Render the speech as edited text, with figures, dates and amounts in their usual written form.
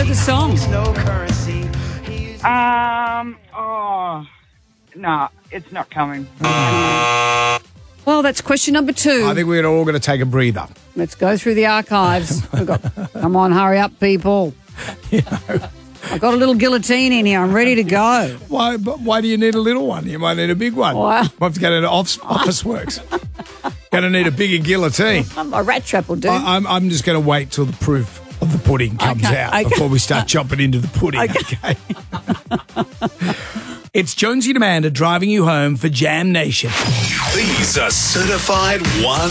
the song? No, it's not coming. Well, that's question number 2. I think we're all going to take a breather. Let's go through the archives. Come on, hurry up, people. I've got a little guillotine in here. I'm ready to go. Why do you need a little one? You might need a big one. Wow. Might have to go to Office Works. Going to need a bigger guilotine. A rat trap will do. I'm just going to wait till the proof of the pudding comes out before we start chopping into the pudding. Okay. It's Jonesy and Amanda driving you home for Jam Nation. These are certified 1